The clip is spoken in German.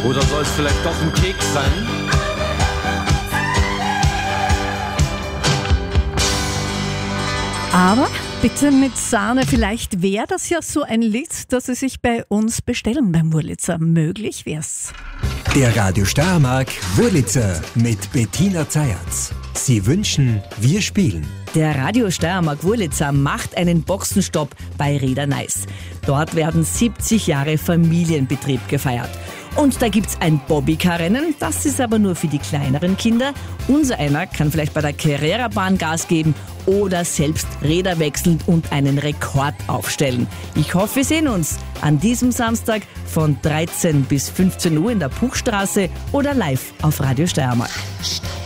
Oder soll es vielleicht doch ein Keks sein? Aber bitte mit Sahne. Vielleicht wäre das ja so ein Lied, das Sie sich bei uns bestellen beim Wurlitzer. Möglich wär's. Der Radio Steiermark Wurlitzer mit Bettina Zayatz. Sie wünschen, wir spielen. Der Radio Steiermark Wurlitzer macht einen Boxenstopp bei Reda Neis. Dort werden 70 Jahre Familienbetrieb gefeiert. Und da gibt's ein Bobbycar-Rennen, das ist aber nur für die kleineren Kinder. Unser einer kann vielleicht bei der Carrera-Bahn Gas geben oder selbst Räder wechseln und einen Rekord aufstellen. Ich hoffe, wir sehen uns an diesem Samstag von 13 bis 15 Uhr in der Puchstraße oder live auf Radio Steiermark.